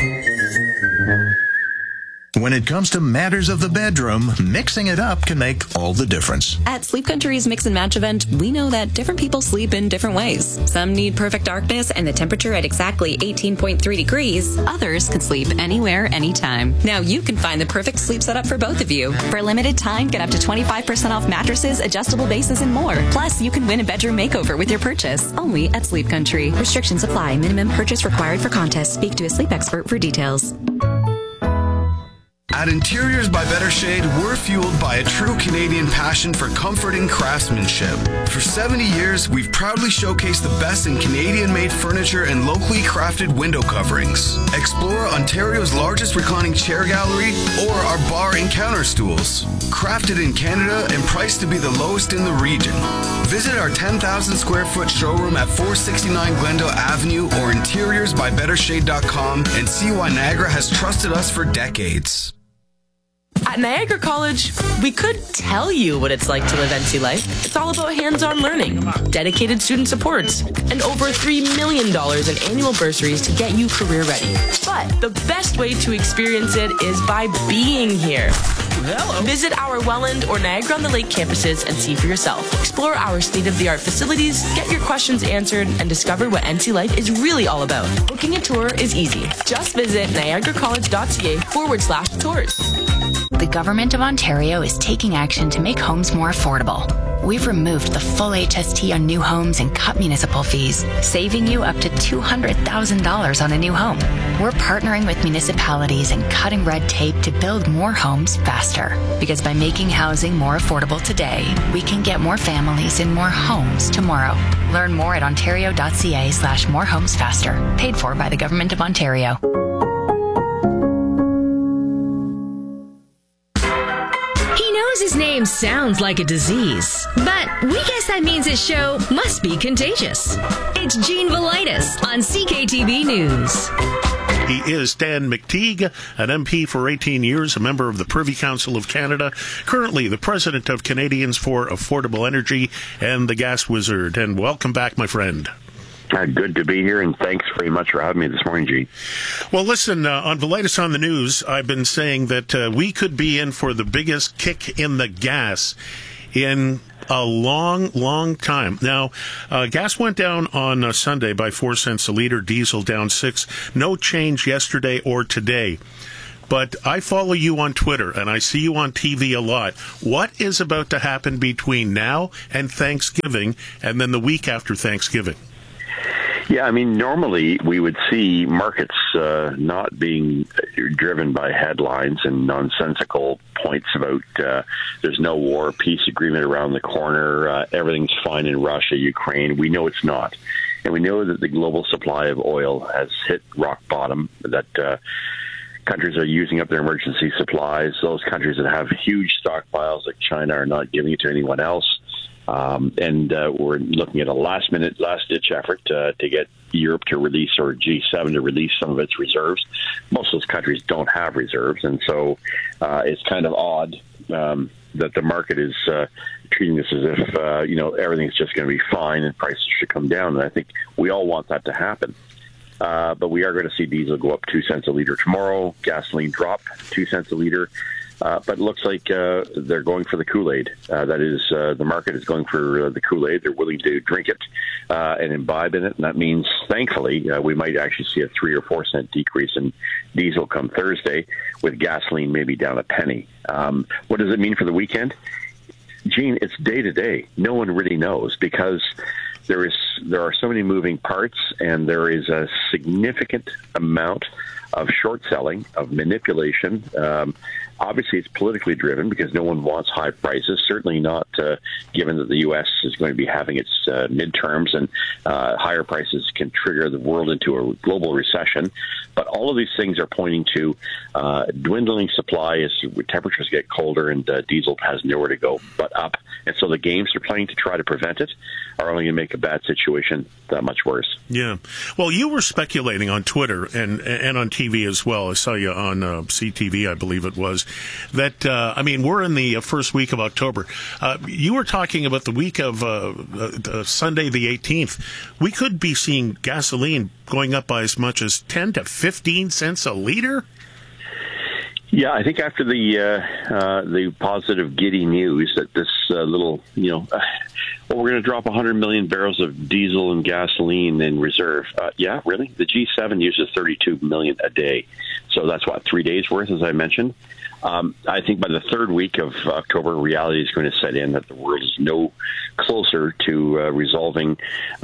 When it comes to matters of the bedroom, mixing it up can make all the difference. At Sleep Country's Mix and Match event, we know that different people sleep in different ways. Some need perfect darkness and the temperature at exactly eighteen point three degrees. Others can sleep anywhere, anytime. Now you can find the perfect sleep setup for both of you. For a limited time, get up to twenty-five percent off mattresses, adjustable bases, and more. Plus, you can win a bedroom makeover with your purchase. Only at Sleep Country. Restrictions apply. Minimum purchase required for contest. Speak to a sleep expert for details. At Interiors by Better Shade, we're fueled by a true Canadian passion for comfort and craftsmanship. For seventy years, we've proudly showcased the best in Canadian-made furniture and locally crafted window coverings. Explore Ontario's largest reclining chair gallery or our bar and counter stools. Crafted in Canada and priced to be the lowest in the region. Visit our ten thousand square foot showroom at four sixty-nine Glendale Avenue or interiors by better shade dot com and see why Niagara has trusted us for decades. At Niagara College, we could tell you what it's like to live N C life. It's all about hands-on learning, dedicated student supports, and over three million dollars in annual bursaries to get you career ready. But the best way to experience it is by being here. Hello. Visit our Welland or Niagara-on-the-Lake campuses and see for yourself. Explore our state-of-the-art facilities, get your questions answered, and discover what N C life is really all about. Booking a tour is easy. Just visit niagara college dot c a forward slash tours. The Government of Ontario is taking action to make homes more affordable. We've removed the full H S T on new homes and cut municipal fees, saving you up to two hundred thousand dollars on a new home. We're partnering with municipalities and cutting red tape to build more homes faster. Because by making housing more affordable today, we can get more families in more homes tomorrow. Learn more at ontario dot c a slash more homes faster. Paid for by the Government of Ontario. His name sounds like a disease, but we guess that means his show must be contagious. It's Gene Velitis on C K T V News. He is Dan McTeague, an M P for eighteen years, a member of the Privy Council of Canada, currently the president of Canadians for Affordable Energy and the Gas Wizard. And welcome back, my friend. Uh, good to be here, and thanks very much for having me this morning, Gene. Well, listen, uh, on the latest on the news, I've been saying that uh, we could be in for the biggest kick in the gas in a long, long time. Now, uh, gas went down on uh, Sunday by four cents a liter, diesel down six. No change yesterday or today. But I follow you on Twitter, and I see you on T V a lot. What is about to happen between now and Thanksgiving, and then the week after Thanksgiving? Yeah, I mean, normally we would see markets uh, not being driven by headlines and nonsensical points about uh, there's no war, peace agreement around the corner, uh, everything's fine in Russia, Ukraine. We know it's not. And we know that the global supply of oil has hit rock bottom, that uh, countries are using up their emergency supplies. Those countries that have huge stockpiles like China are not giving it to anyone else. Um, and uh, we're looking at a last-minute, last-ditch effort uh, to get Europe to release, or G seven to release some of its reserves. Most of those countries don't have reserves, and so uh, it's kind of odd um, that the market is uh, treating this as if uh, you know everything's just going to be fine and prices should come down. And I think we all want that to happen. Uh, but we are going to see diesel go up two cents a liter tomorrow, gasoline drop two cents a liter. Uh, but it looks like uh, they're going for the Kool-Aid. Uh, that is, uh, the market is going for uh, the Kool-Aid. They're willing to drink it uh, and imbibe in it. And that means, thankfully, uh, we might actually see a three or four cent decrease in diesel come Thursday, with gasoline maybe down a penny. Um, what does it mean for the weekend? Gene, it's day to day. No one really knows, because there is there are so many moving parts, and there is a significant amount of short selling, of manipulation. Um, obviously, it's politically driven because no one wants high prices, certainly not uh, given that the U S is going to be having its uh, midterms, and uh, higher prices can trigger the world into a global recession. But all of these things are pointing to uh, dwindling supply as temperatures get colder, and uh, diesel has nowhere to go but up. And so the games they're playing to try to prevent it are only going to make a bad situation that much worse. Yeah. Well, you were speculating on Twitter and and on T V as well. I saw you on uh, C T V, I believe it was, that, uh, I mean, we're in the first week of October. Uh, you were talking about the week of uh, uh, Sunday the eighteenth. We could be seeing gasoline going up by as much as ten to fifteen cents a liter. Yeah, I think after the uh, uh, the positive giddy news that this uh, little, you know, uh, well, we're going to drop one hundred million barrels of diesel and gasoline in reserve. Uh, yeah, really? The G seven uses thirty-two million a day. So that's, what, three days worth, as I mentioned? Um, I think by the third week of October, reality is going to set in that the world is no closer to uh, resolving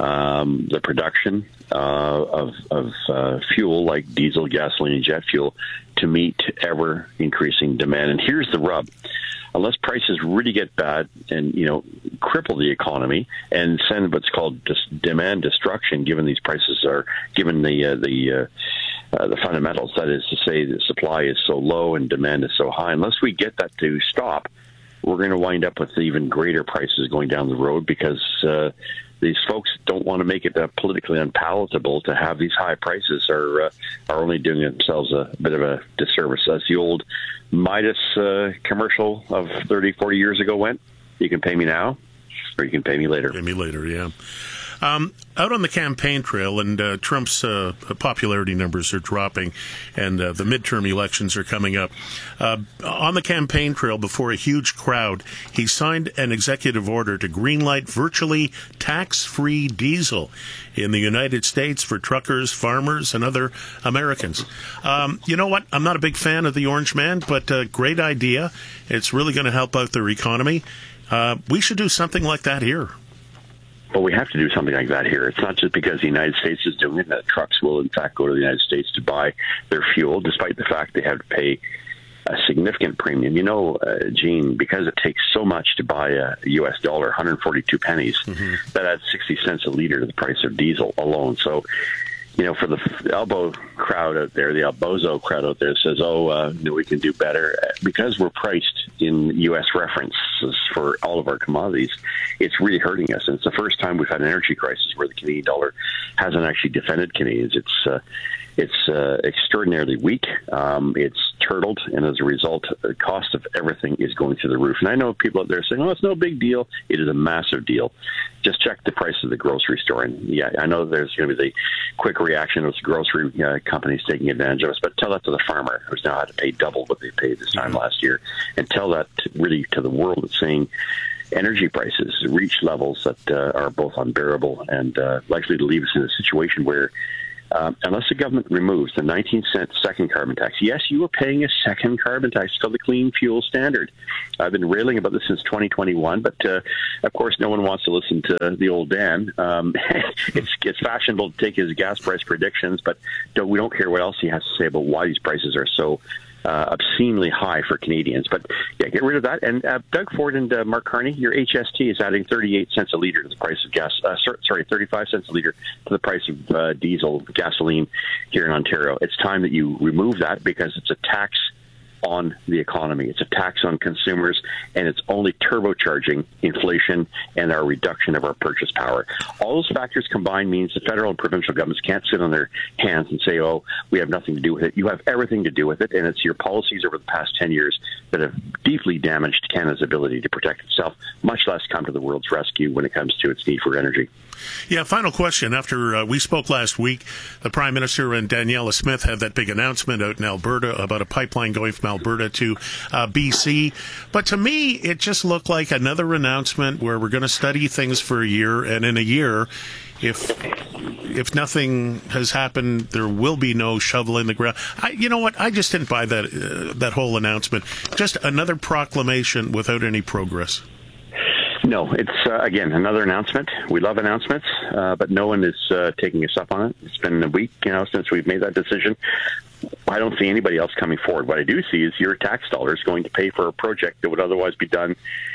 um, the production uh, of, of uh, fuel like diesel, gasoline, and jet fuel to meet ever-increasing demand. And here's the rub. Unless prices really get bad and, you know, cripple the economy and send what's called dis- demand destruction, given these prices are, given the uh, the uh, uh, the fundamentals, that is to say the supply is so low and demand is so high, unless we get that to stop, we're going to wind up with even greater prices going down the road, because uh, these folks don't want to make it uh, politically unpalatable to have these high prices, are uh, are only doing themselves a bit of a disservice. As the old Midas uh, commercial of thirty, forty years ago went, you can pay me now, or you can pay me later. Pay me later, yeah. Um, out on the campaign trail, and uh, Trump's uh, popularity numbers are dropping, and uh, the midterm elections are coming up. Uh, on the campaign trail, before a huge crowd, he signed an executive order to greenlight virtually tax-free diesel in the United States for truckers, farmers, and other Americans. Um, you know what? I'm not a big fan of the Orange Man, but uh, great idea. It's really going to help out their economy. Uh, we should do something like that here. Well, we have to do something like that here. It's not just because the United States is doing it that trucks will, in fact, go to the United States to buy their fuel, despite the fact they have to pay a significant premium. You know, uh, Gene, because it takes so much to buy a U S dollar, one hundred forty-two pennies, mm-hmm. that adds sixty cents a liter to the price of diesel alone. So, you know, for the elbow crowd out there, the Albozo crowd out there says, oh, uh, you know, we can do better. Because we're priced in U S references for all of our commodities, it's really hurting us. And it's the first time we've had an energy crisis where the Canadian dollar hasn't actually defended Canadians. It's uh, it's uh, extraordinarily weak. Um, it's turtled, and as a result, the cost of everything is going through the roof. And I know people out there saying, "Oh, it's no big deal." It is a massive deal. Just check the price of the grocery store, and yeah, I know there's going to be the quick reaction of the grocery uh, companies taking advantage of us, but tell that to the farmer who's now had to pay double what they paid this time last year, and tell that to, really to the world that's saying energy prices reach levels that uh, are both unbearable and uh, likely to leave us in a situation where Uh, unless the government removes the nineteen cent second carbon tax. Yes, you are paying a second carbon tax. It's called the Clean Fuel Standard. I've been railing about this since twenty twenty-one, but uh, of course no one wants to listen to the old Dan. Um, it's, it's fashionable to take his gas price predictions, but don't, we don't care what else he has to say about why these prices are so Uh, obscenely high for Canadians. But yeah, get rid of that. And uh, Doug Ford and uh, Mark Carney, your H S T is adding thirty-eight cents a litre to the price of gas. Uh, sorry, thirty-five cents a litre to the price of uh, diesel gasoline here in Ontario. It's time that you remove that because it's a tax on the economy. It's a tax on consumers, and it's only turbocharging inflation and our reduction of our purchase power. All those factors combined means the federal and provincial governments can't sit on their hands and say, oh, we have nothing to do with it. You have everything to do with it, and it's your policies over the past ten years that have deeply damaged Canada's ability to protect itself, much less come to the world's rescue when it comes to its need for energy. Yeah, final question. After uh, we spoke last week, the Prime Minister and Daniela Smith had that big announcement out in Alberta about a pipeline going from Alberta to uh, B C. But to me, it just looked like another announcement where we're going to study things for a year, and in a year, if if nothing has happened, there will be no shovel in the ground. I, you know what? I just didn't buy that uh, that whole announcement. Just another proclamation without any progress. No, it's, uh, again, another announcement. We love announcements, uh, but no one is uh, taking us up on it. It's been a week, you know, since we've made that decision. I don't see anybody else coming forward. What I do see is your tax dollars going to pay for a project that would otherwise be done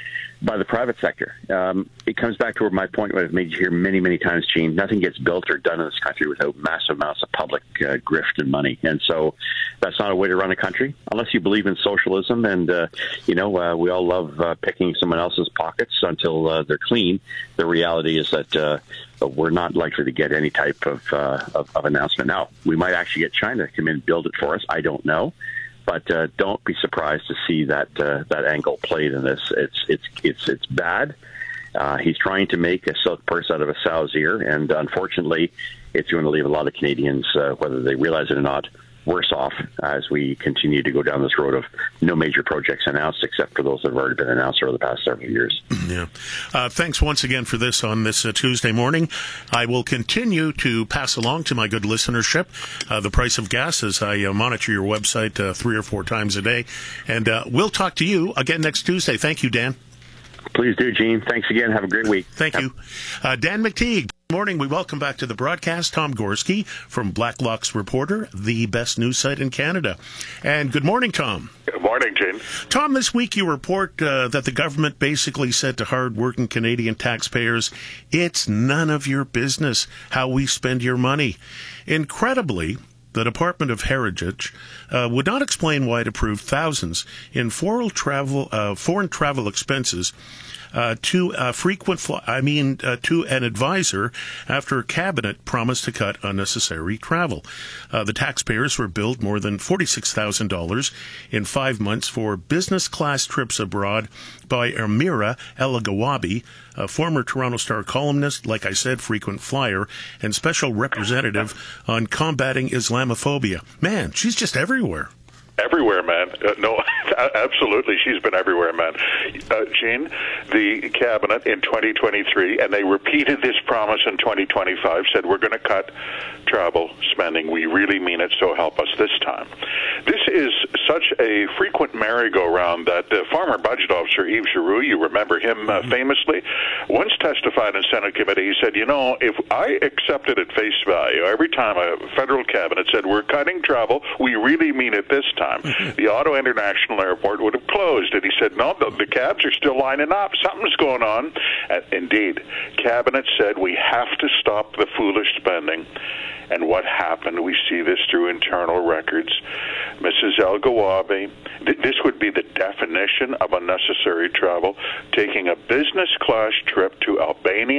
by the private sector. Um, it comes back to my point that I've made here many, many times, Gene. Nothing gets built or done in this country without massive amounts of public uh, grift and money. And so that's not a way to run a country, unless you believe in socialism. And, uh, you know, uh, we all love uh, picking someone else's pockets until uh, they're clean. The reality is that uh, we're not likely to get any type of, uh, of, of announcement. Now, we might actually get China to come in and build it for us. I don't know. But uh, don't be surprised to see that uh, that angle played in this. It's it's it's it's bad. Uh, he's trying to make a silk purse out of a sow's ear, and unfortunately, it's going to leave a lot of Canadians, uh, whether they realize it or not, worse off as we continue to go down this road of no major projects announced, except for those that have already been announced over the past several years. Yeah. Uh, thanks once again for this on this uh, Tuesday morning. I will continue to pass along to my good listenership uh, the price of gas as I uh, monitor your website uh, three or four times a day. And uh, we'll talk to you again next Tuesday. Thank you, Dan. Please do, Gene. Thanks again. Have a great week. Thank you. Uh, Dan McTeague. Good morning. We welcome back to the broadcast Tom Gorski from Blacklock's Reporter, the best news site in Canada. And good morning, Tom. Good morning, Gene. Tom, this week you report uh, that the government basically said to hard-working Canadian taxpayers, it's none of your business how we spend your money. Incredibly, the Department of Heritage uh, would not explain why it approved thousands in foreign travel, uh, foreign travel expenses Uh, to uh, frequent, fl- I mean, uh, to an advisor after Cabinet promised to cut unnecessary travel. Uh, the taxpayers were billed more than forty-six thousand dollars in five months for business class trips abroad by Amira Elagawabi, a former Toronto Star columnist, like I said, frequent flyer, and special representative on combating Islamophobia. Man, she's just everywhere. Everywhere, man. Uh, no, absolutely. She's been everywhere, man. Uh, Gene, the Cabinet in twenty twenty-three, and they repeated this promise in twenty twenty-five, said we're going to cut travel spending. We really mean it, so help us this time. This is such a frequent merry-go-round that the former budget officer, Yves Giroux, you remember him uh, famously, once testified in Senate committee. He said, you know, if I accepted at face value every time a federal cabinet said we're cutting travel, we really mean it this time, the Ottawa International Airport would have closed. And he said, no, the, the cabs are still lining up. Something's going on. And indeed, Cabinet said we have to stop the foolish spending. And what happened? We see this through internal records. Missus El-Gawabi, th- this would be the definition of unnecessary travel, taking a business class trip to Albania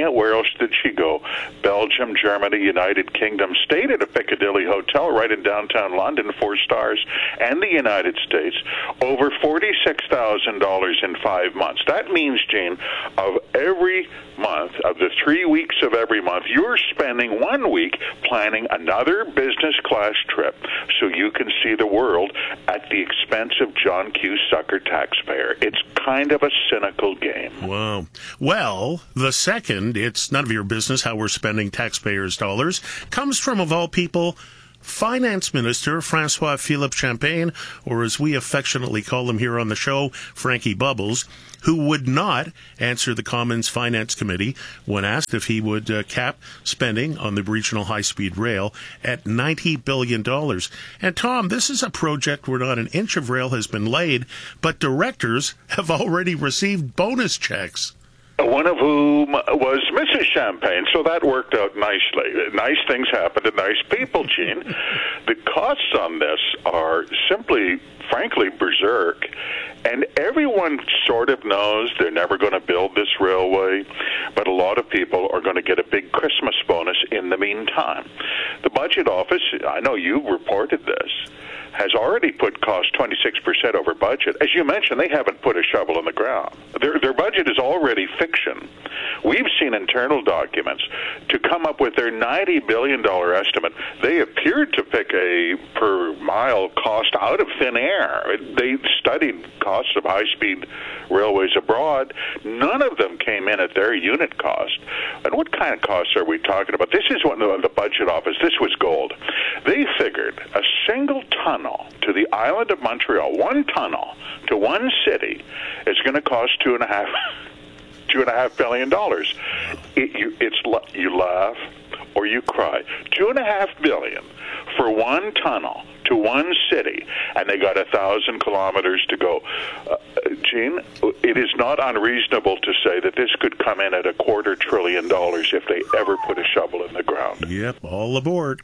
Melania, where else did she go? Belgium, Germany, United Kingdom, stayed at a Piccadilly hotel right in downtown London, four stars, and the United States, over forty-six thousand dollars in five months. That means, Gene, of every month, of the three weeks of every month, you're spending one week planning another business class trip so you can see the world at the expense of John Q. Sucker taxpayer. It's kind of a cynical game. Wow. Well, the second, it's none of your business how we're spending taxpayers' dollars, comes from, of all people, Finance Minister Francois Philippe Champagne, or as we affectionately call him here on the show, Frankie Bubbles, who would not answer the Commons Finance Committee when asked if he would uh, cap spending on the regional high-speed rail at ninety billion dollars. And Tom, this is a project where not an inch of rail has been laid, but directors have already received bonus checks. One of whom was Missus Champagne, so that worked out nicely. Nice things happen to nice people, Gene. The costs on this are simply, frankly, berserk, and everyone sort of knows they're never going to build this railway, but a lot of people are going to get a big Christmas bonus in the meantime. The Budget Office, I know you reported this, has already put costs twenty-six percent over budget. As you mentioned, they haven't put a shovel in the ground. Their, their budget is already fiction. We've seen internal documents to come up with their ninety billion dollars estimate. They appeared to pick a per mile cost out of thin air. They studied costs of high-speed railways abroad. None of them came in at their unit cost. And what kind of costs are we talking about? This is one of the Budget Office. This was gold. They figured a single tunnel to the island of Montreal, one tunnel to one city, is going to cost two and a half, two and a half billion dollars. It, you, it's you laugh or you cry. Two and a half billion for one tunnel to one city, and they got a thousand kilometers to go. Uh, Gene, it is not unreasonable to say that this could come in at a quarter trillion dollars if they ever put a shovel in the ground. Yep, all aboard.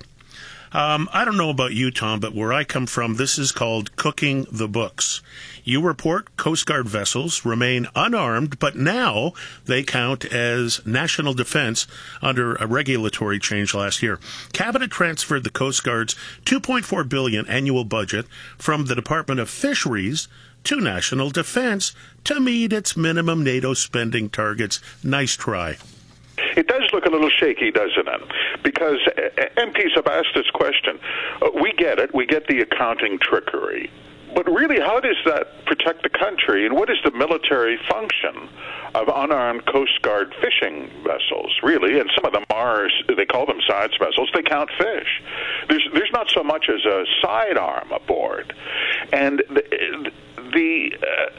Um, I don't know about you, Tom, but where I come from, this is called cooking the books. You report Coast Guard vessels remain unarmed, but now they count as national defense under a regulatory change last year. Cabinet transferred the Coast Guard's two point four billion dollars annual budget from the Department of Fisheries to national defense to meet its minimum NATO spending targets. Nice try. It does look a little shaky, doesn't it? Because M Ps have asked this question. Uh, we get it. We get the accounting trickery. But really, how does that protect the country? And what is the military function of unarmed Coast Guard fishing vessels, really? And some of them are, they call them science vessels. They count fish. There's, there's not so much as a sidearm aboard. And the, the,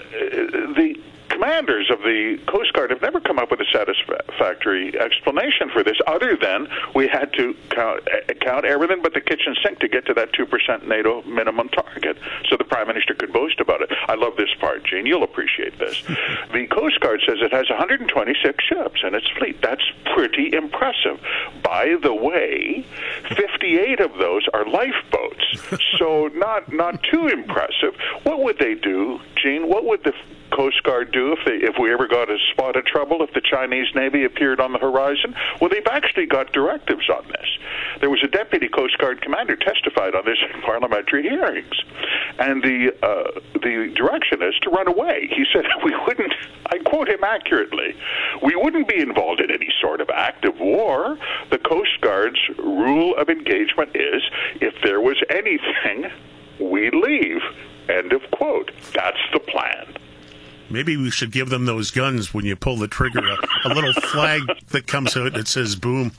uh, the commanders of the Coast Guard have never come up with a satisfactory explanation for this, other than we had to count, count everything but the kitchen sink to get to that two percent NATO minimum target, so the Prime Minister could boast about it. I love this part, Gene. You'll appreciate this. The Coast Guard says it has one hundred twenty-six ships in its fleet. That's pretty impressive. By the way, fifty-eight of those are lifeboats, so not, not too impressive. What would they do, Gene? What would the Coast Guard do if they, if we ever got a spot of trouble, if the Chinese Navy appeared on the horizon? Well, they've actually got directives on this. There was a deputy Coast Guard commander testified on this in parliamentary hearings, and the uh, the direction is to run away. He said we wouldn't, I quote him accurately, we wouldn't be involved in any sort of active war. The Coast Guard's rule of engagement is if there was anything, we leave. End of quote. That's the plan. Maybe we should give them those guns when you pull the trigger, a, a little flag that comes out that says boom.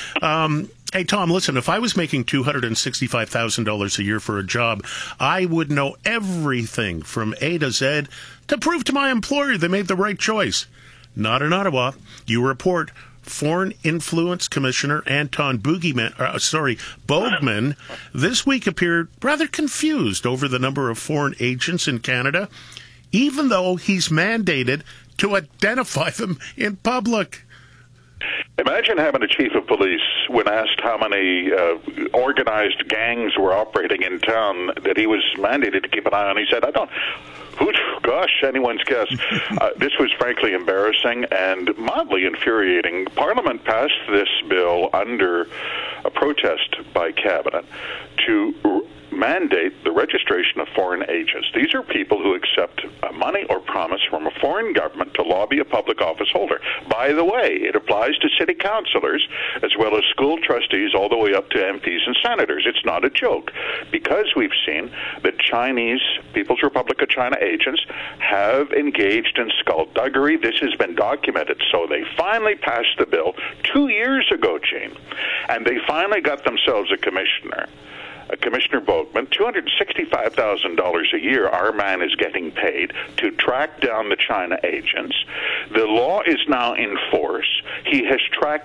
Um, hey, Tom, listen, if I was making two hundred sixty-five thousand dollars a year for a job, I would know everything from A to Z to prove to my employer they made the right choice. Not in Ottawa. You report Foreign Influence Commissioner Anton Boogeyman, uh, sorry, Bogman this week appeared rather confused over the number of foreign agents in Canada, even though he's mandated to identify them in public. Imagine having a chief of police, when asked how many uh, organized gangs were operating in town that he was mandated to keep an eye on, he said, I don't... Who, gosh, anyone's guess. Uh, this was frankly embarrassing and mildly infuriating. Parliament passed this bill under a protest by Cabinet to r- mandate the registration of foreign agents. These are people who accept uh, money or promise from a foreign government to lobby a public office holder. By the way, it applies to city councilors as well as school trustees all the way up to M Ps and senators. It's not a joke, because we've seen that Chinese People's Republic of China agents have engaged in skullduggery. This has been documented. So they finally passed the bill two years ago, Gene, and they finally got themselves a commissioner. Uh, Commissioner Boatman, two hundred sixty-five thousand dollars a year our man is getting paid to track down the China agents. The law is now in force. He has tracked